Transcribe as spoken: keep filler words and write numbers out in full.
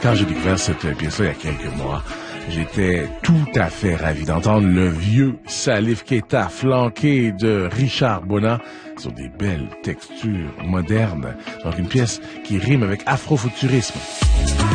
quand j'ai découvert cette pièce-là il y a quelques mois, j'étais tout à fait ravi d'entendre le vieux Salif Keita flanqué de Richard Bona sur des belles textures modernes. Donc une pièce qui rime avec afrofuturisme.